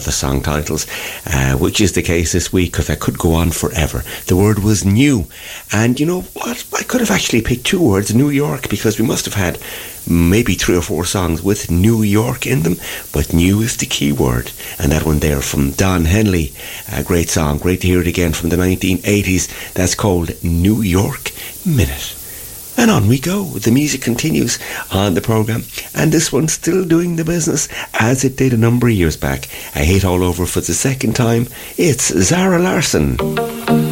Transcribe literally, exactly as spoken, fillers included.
of the song titles, uh, which is the case this week because I could go on forever. The word was new. And you know what? I could have actually picked two words, New York, because we must have had maybe three or four songs with New York in them, but new is the key word. And that one there from Don Henley, a great song, great to hear it again from the nineteen eighties. That's called New York Minute. And on we go. The music continues on the programme, and this one's still doing the business as it did a number of years back. A hit all over for the second time. It's Zara Larsson.